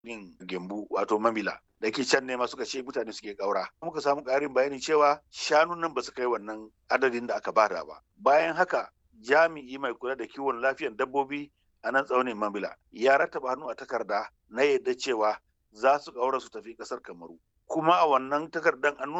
yin gembu wato mamila da ke can ne ma suka ce mutane suke ƙaura. Muka samu ƙarin bayani cewa shanun nan ba su kai wannan adadin da aka bada ba. Bayan haka jami'i mai kula da kiwon lafiyar dabbobi a nan tsaunin mamila ya rattaba hannu a takarda na yadda cewa za su ƙaura su tafi ƙasar Kamaru. Kuma a wannan takardar an